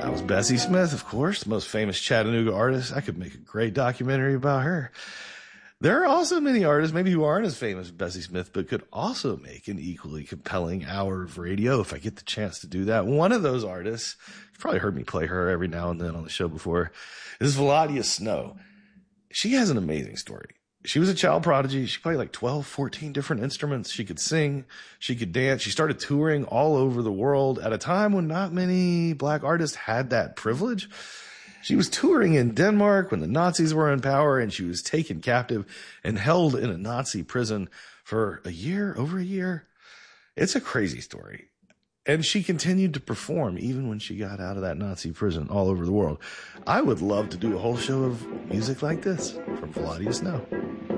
That was Bessie Smith, of course, the most famous Chattanooga artist. I could make a great documentary about her. There are also many artists, maybe who aren't as famous as Bessie Smith, but could also make an equally compelling hour of radio if I get the chance to do that. One of those artists, you've probably heard me play her every now and then on the show before, is Valadia Snow. She has an amazing story. She was a child prodigy. She played like 12, 14 different instruments. She could sing. She could dance. She started touring all over the world at a time when not many black artists had that privilege. She was touring in Denmark when the Nazis were in power, and she was taken captive and held in a Nazi prison for over a year. It's a crazy story. And she continued to perform even when she got out of that Nazi prison all over the world. I would love to do a whole show of music like this from Valadia Snow.